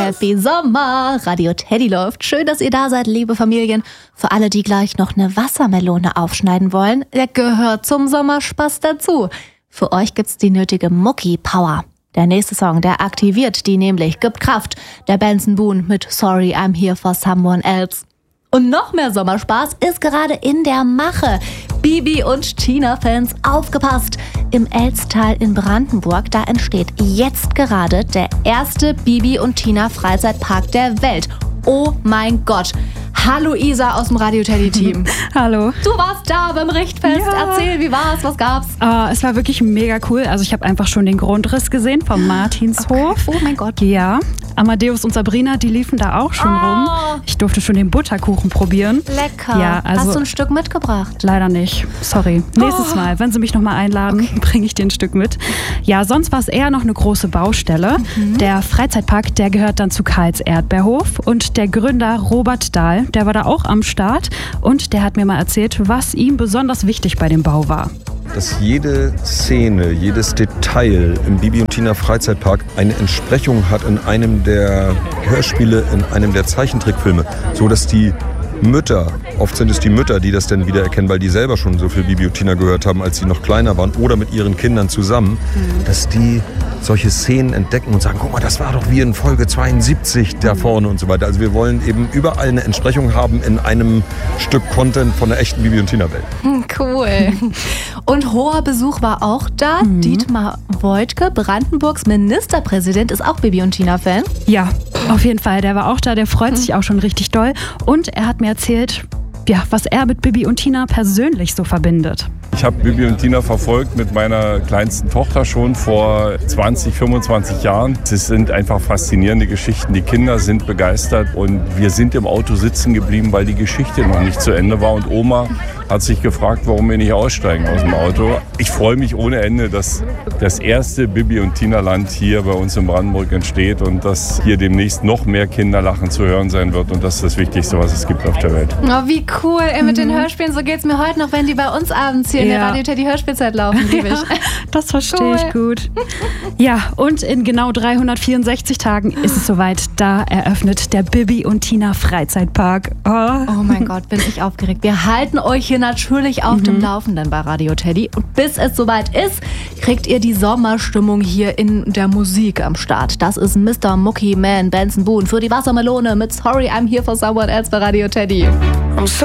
Happy Sommer. Radio Teddy läuft. Schön, dass ihr da seid, liebe Familien. Für alle, die gleich noch eine Wassermelone aufschneiden wollen, der gehört zum Sommerspaß dazu. Für euch gibt's die nötige Mucki-Power. Der nächste Song, der aktiviert die nämlich, gibt Kraft. Der Benson Boone mit Sorry, I'm Here for Someone Else. Und noch mehr Sommerspaß ist gerade in der Mache. Bibi und Tina-Fans, aufgepasst! Im Elztal in Brandenburg, da entsteht jetzt gerade der erste Bibi und Tina-Freizeitpark der Welt. Oh mein Gott! Hallo Isa aus dem Radio Teddy Team. Hallo. Du warst da beim Richtfest. Ja. Erzähl, wie war's? Was gab's? Es war wirklich mega cool. Also ich habe einfach schon den Grundriss gesehen vom Martinshof. Okay. Oh mein Gott. Ja. Amadeus und Sabrina, die liefen da auch schon rum. Ich durfte schon den Butterkuchen probieren. Lecker. Ja, also hast du ein Stück mitgebracht? Leider nicht. Sorry. Nächstes Mal, wenn Sie mich nochmal einladen, bringe ich dir ein Stück mit. Ja, sonst war es eher noch eine große Baustelle. Der Freizeitpark, der gehört dann zu Karls Erdbeerhof. Und der Gründer Robert Dahl, der war da auch am Start. Und der hat mir mal erzählt, was ihm besonders wichtig bei dem Bau war. Dass jede Szene, jedes Detail im Bibi und Tina Freizeitpark eine Entsprechung hat in einem der Hörspiele, in einem der Zeichentrickfilme, so dass die Mütter, oft sind es die Mütter, die das dann wiedererkennen, weil die selber schon so viel Bibi und Tina gehört haben, als sie noch kleiner waren oder mit ihren Kindern zusammen, dass die solche Szenen entdecken und sagen, guck mal, das war doch wie in Folge 72 da vorne und so weiter. Also wir wollen eben überall eine Entsprechung haben in einem Stück Content von der echten Bibi und Tina-Welt. Cool. Und hoher Besuch war auch da. Dietmar Woidke, Brandenburgs Ministerpräsident, ist auch Bibi und Tina-Fan. Ja, auf jeden Fall. Der war auch da, der freut sich auch schon richtig doll. Und er hat mir erzählt, ja, was er mit Bibi und Tina persönlich so verbindet. Ich habe Bibi und Tina verfolgt mit meiner kleinsten Tochter schon vor 20, 25 Jahren. Es sind einfach faszinierende Geschichten. Die Kinder sind begeistert und wir sind im Auto sitzen geblieben, weil die Geschichte noch nicht zu Ende war. Und Oma hat sich gefragt, warum wir nicht aussteigen aus dem Auto. Ich freue mich ohne Ende, dass das erste Bibi und Tina-Land hier bei uns in Brandenburg entsteht und dass hier demnächst noch mehr Kinderlachen zu hören sein wird. Und das ist das Wichtigste, was es gibt auf der Welt. Oh, wie cool. Mit den Hörspielen, so geht's mir heute noch, wenn die bei uns abends hier in der Radio Teddy Hörspielzeit laufen, liebe ich. Das verstehe ich gut. Ja, und in genau 364 Tagen ist es soweit. Da eröffnet der Bibi und Tina Freizeitpark. Oh mein Gott, bin ich aufgeregt. Wir halten euch hier natürlich auf dem Laufenden bei Radio Teddy. Und bis es soweit ist, kriegt ihr die Sommerstimmung hier in der Musik am Start. Das ist Mr. Mucki Man Benson Boone für die Wassermelone mit Sorry, I'm Here for Someone Else bei Radio Teddy.